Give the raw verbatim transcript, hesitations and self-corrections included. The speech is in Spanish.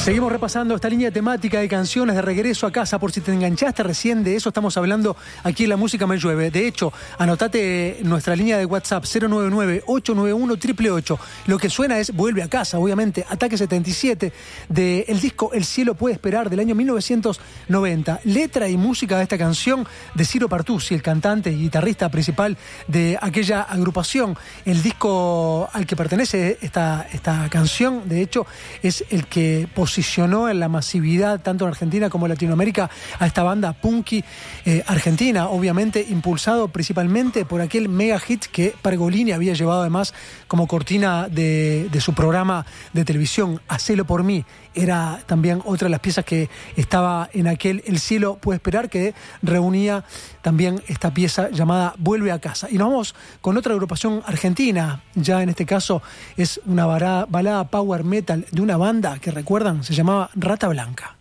Seguimos repasando esta línea temática de canciones de regreso a casa. Por si te enganchaste recién, de eso estamos hablando aquí en La Música Me Llueve. De hecho, anotate nuestra línea de WhatsApp cero nueve nueve, ocho nueve uno, ocho ocho ocho. Lo que suena es Vuelve a casa, obviamente, Ataque setenta y siete, del disco El cielo puede esperar, del año mil novecientos noventa. Letra y música de esta canción de Ciro Partuzzi, el cantante y guitarrista principal de aquella agrupación. El disco al que pertenece esta, esta canción, de hecho, es el que posicionó en la masividad, tanto en Argentina como en Latinoamérica, a esta banda punky eh, argentina, obviamente impulsado principalmente por aquel mega hit que Pergolini había llevado además como cortina de, de su programa de televisión, Hacelo por mí. Era también otra de las piezas que estaba en aquel El cielo puede esperar, que reunía también esta pieza llamada Vuelve a casa. Y nos vamos con otra agrupación argentina, ya en este caso es una balada, balada power metal de una banda que recuerdan, se llamaba Rata Blanca.